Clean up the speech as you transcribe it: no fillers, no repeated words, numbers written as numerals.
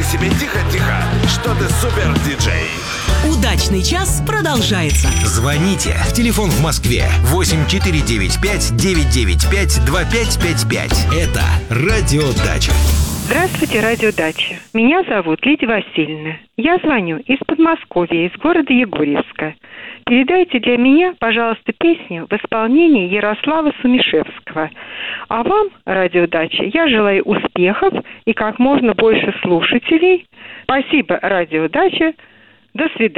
себе тихо-тихо, что ты супер-диджей. Удачный час продолжается. Звоните. Телефон в Москве 8495-995-2555. Это Радио Дача. Здравствуйте, Радио Дача. Меня зовут Лидия Васильевна. Я звоню из Подмосковья, из города Егорьевска. Передайте для меня, пожалуйста, песню в исполнении Ярослава Сумишевского. А вам, Радио Дача, я желаю успехов и как можно больше слушателей. Спасибо, Радио Дача. До свидания.